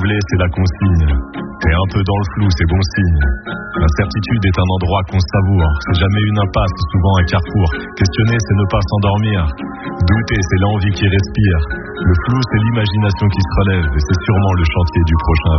trembler, c'est la consigne. T'es un peu dans le flou, c'est bon signe. L'incertitude est un endroit qu'on savoure. C'est jamais une impasse, souvent un carrefour. Questionner, c'est ne pas s'endormir. Douter, c'est l'envie qui respire. Le flou, c'est l'imagination qui se relève. Et c'est sûrement le chantier du prochain